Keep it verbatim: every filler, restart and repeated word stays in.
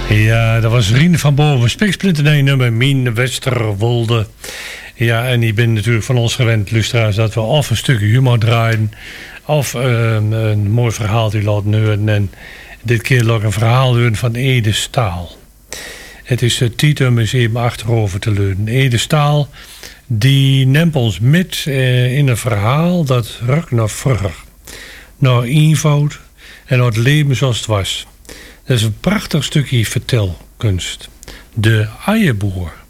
Ja, dat was Rien van Boven. Spiksplinter nummer Mien Westerwolde. Ja, en ik ben natuurlijk van ons gewend, luisteraars, dat we of een stukje humor draaien, of uh, een mooi verhaal die laat neuren. En dit keer ook een verhaal doen van Ede Staal. Het is uh, tijd om eens even achterover te leunen. Ede Staal, die neemt ons met uh, in een verhaal dat rukt naar vroeger. Naar eenvoud en naar het leven zoals het was. Dat is een prachtig stukje vertelkunst. De Eierboer.